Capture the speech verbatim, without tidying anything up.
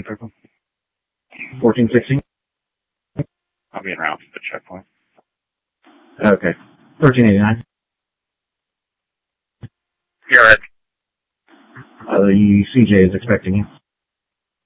circle. fourteen sixteen? I'll be en route to the checkpoint. Okay. thirteen eighty-nine. You're right. Uh, the C J is expecting you.